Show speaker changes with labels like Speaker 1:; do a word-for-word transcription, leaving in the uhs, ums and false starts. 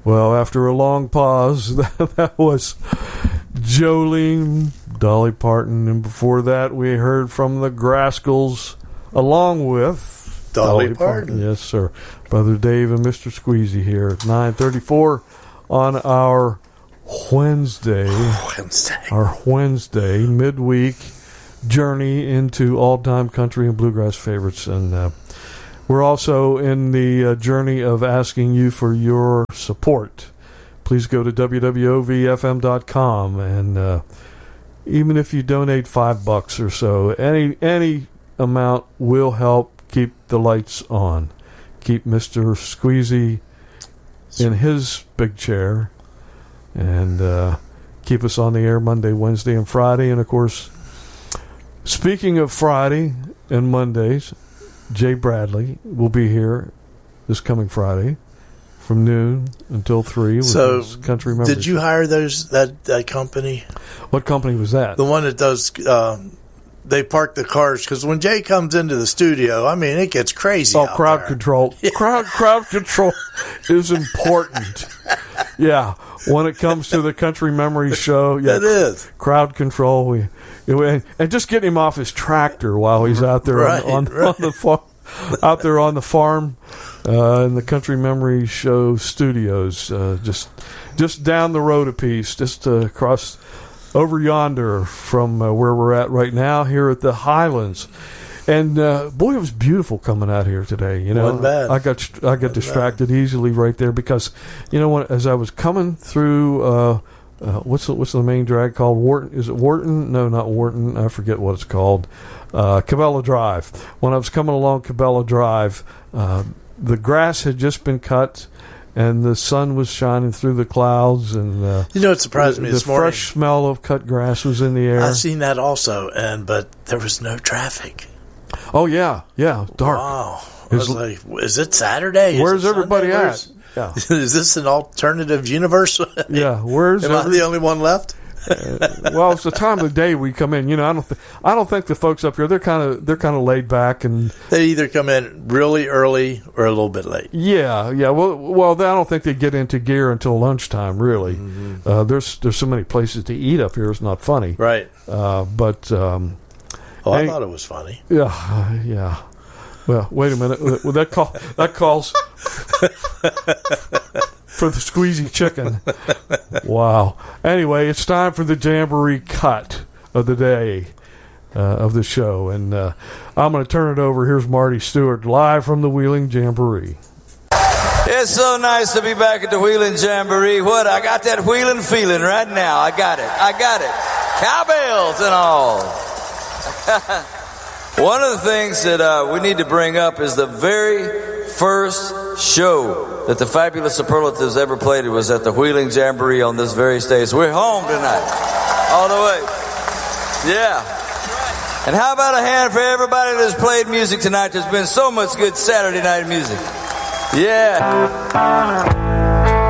Speaker 1: Well, after a long pause, that was Jolene, Dolly Parton, and before that we heard from the Grascals along with
Speaker 2: Dolly, Dolly Parton. Parton.
Speaker 1: Yes, sir. Brother Dave and Mister Squeezy here at nine thirty-four on our Wednesday.
Speaker 2: Wednesday.
Speaker 1: Our Wednesday midweek journey into all-time country and bluegrass favorites. And uh, we're also in the uh, journey of asking you for your support. Please go to w w o v f m dot com, and uh, even if you donate five bucks or so, any any amount will help keep the lights on, keep Mister Squeezy in his big chair, and uh, keep us on the air Monday, Wednesday, and Friday. And of course, speaking of Friday and Mondays, Jay Bradley will be here this coming Friday from noon until three. With
Speaker 2: so,
Speaker 1: his country members.
Speaker 2: Did you hire those that, that company?
Speaker 1: What company was that?
Speaker 2: The one that does. Um, they park the cars because when Jay comes into the studio, I mean, it gets crazy.
Speaker 1: Oh,
Speaker 2: out
Speaker 1: crowd
Speaker 2: there.
Speaker 1: control.
Speaker 2: Yeah.
Speaker 1: Crowd crowd control is important. Yeah, when it comes to the Country Memory Show, yeah,
Speaker 2: it is
Speaker 1: crowd control. We, we and just getting him off his tractor while he's out there
Speaker 2: right,
Speaker 1: on, on,
Speaker 2: right.
Speaker 1: on the farm, out there on the farm. Uh, in the Country Memory Show studios, uh, just just down the road a piece, just uh, across over yonder from uh, where we're at right now here at the Highlands. And uh, boy, it was beautiful coming out here today. You know,
Speaker 2: Wasn't bad.
Speaker 1: I got I got
Speaker 2: Wasn't
Speaker 1: distracted bad. easily right there because, you know, when as I was coming through, uh, uh, what's the, what's the main drag called? Wharton? Is it Wharton? No, not Wharton. I forget what it's called. Uh, Cabela Drive. When I was coming along Cabela Drive. Uh, The grass had just been cut, and the sun was shining through the clouds, and uh,
Speaker 2: you know, it surprised
Speaker 1: the,
Speaker 2: me
Speaker 1: the
Speaker 2: this morning.
Speaker 1: fresh smell of cut grass was in the air.
Speaker 2: I seen that also, and but there was no traffic.
Speaker 1: Oh yeah, yeah, dark.
Speaker 2: Wow, I was like, is it Saturday? Is
Speaker 1: where's
Speaker 2: it
Speaker 1: everybody
Speaker 2: Sunday?
Speaker 1: at?
Speaker 2: Where's,
Speaker 1: Yeah,
Speaker 2: is this an alternative universe?
Speaker 1: Yeah, where's
Speaker 2: am
Speaker 1: every,
Speaker 2: I the only one left?
Speaker 1: uh, well, it's the time of the day we come in. You know, I don't, th- I don't think the folks up here they're kind of they're kind of laid back, and
Speaker 2: They either come in really early or a little bit late.
Speaker 1: yeah, yeah. Well, well, I don't think they get into gear until lunchtime. Really,
Speaker 2: Mm-hmm.
Speaker 1: uh, there's there's so many places to eat up here. It's not funny,
Speaker 2: Right.
Speaker 1: uh, but. Um,
Speaker 2: Oh, I
Speaker 1: Hey.
Speaker 2: thought it was funny.
Speaker 1: Yeah, uh, yeah. Well, wait a minute. Well, that call that calls for the squeezy chicken. Wow. Anyway, it's time for the Jamboree cut of the day uh, of the show, and uh, I'm going to turn it over. Here's Marty Stewart live from the Wheeling Jamboree.
Speaker 3: It's so nice to be back at the Wheeling Jamboree. What? I got that Wheeling feeling right now. I got it. I got it. Cowbells and all. One of the things that uh, we need to bring up is the very first show that the Fabulous Superlatives ever played. It was at the Wheeling Jamboree on this very stage. We're home tonight, all the way. Yeah. And how about a hand for everybody that's played music tonight? There's been so much good Saturday night music. Yeah.